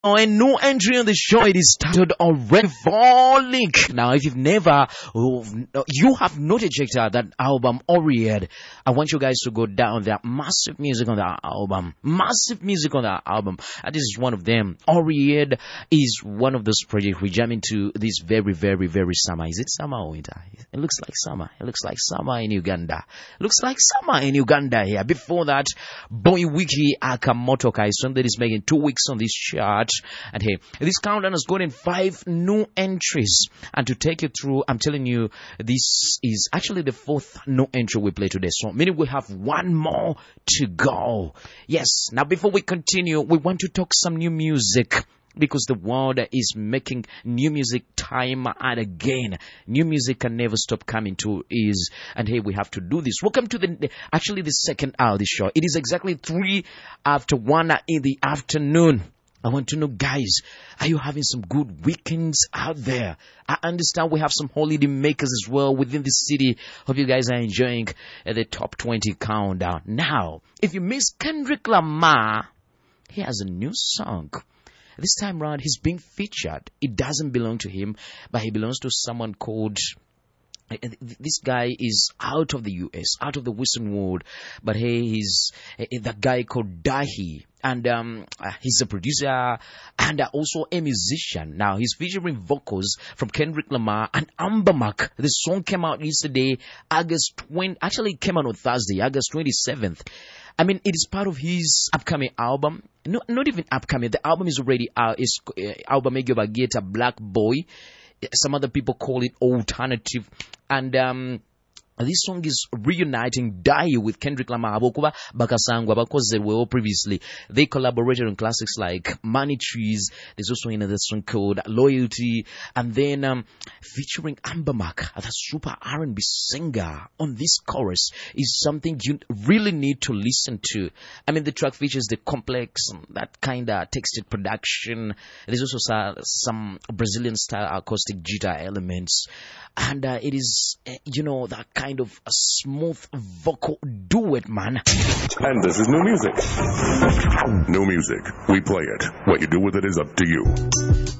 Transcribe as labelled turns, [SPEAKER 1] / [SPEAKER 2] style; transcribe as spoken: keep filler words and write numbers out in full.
[SPEAKER 1] Oh, and no entry on the show. It is started already for Link. Now, if you've never, oh, you have not checked out that album, Oriad. I want you guys to go down there. Massive music on that album. Massive music on that album. And this is one of them. Oriad is one of those projects we jam into this very, very, very summer. Is it summer or winter? It looks like summer. It looks like summer in Uganda. It looks like summer in Uganda here. Before that, Boy Wiki Akamotoka is song that is making two weeks on this chart. And hey, this countdown has gotten five new entries. And to take you through, I'm telling you, this is actually the fourth new entry we play today. So meaning we have one more to go. Yes. Now before we continue, we want to talk some new music. Because the world is making new music time and again. New music can never stop coming to is. And hey, we have to do this. Welcome to the, actually the second hour of the show. It is exactly three after one in the afternoon. I want to know, guys, are you having some good weekends out there? I understand we have some holiday makers as well within the city. Hope you guys are enjoying uh, the top twenty countdown. Now, if you miss Kendrick Lamar, he has a new song. This time around, he's being featured. It doesn't belong to him, but he belongs to someone called... This guy is out of the U S, out of the Western world, but hey, he's uh, that guy called Dahi, and um, uh, he's a producer and uh, also a musician. Now, he's featuring vocals from Kendrick Lamar and Amber Mark. The song came out yesterday, August twentieth, actually it came out on Thursday, August twenty-seventh. I mean, it is part of his upcoming album. No, not even upcoming. The album is already out. It's uh, album Megabageta Black Boy. Some other people call it alternative. And um, this song is reuniting Dai with Kendrick Lamar. Abokuba Bakasangwa Bakozerweo previously. They collaborated on classics like Money Trees. There's also another song called Loyalty. And then um, featuring Amber Mark, the super R and B singer on this chorus, is something you really need to listen to. I mean, the track features the complex, that kind of textured production. There's also some Brazilian style acoustic guitar elements. And uh, it is, uh, you know, that kind of a smooth vocal duet, man.
[SPEAKER 2] And this is new music. New music. We play it. What you do with it is up to you.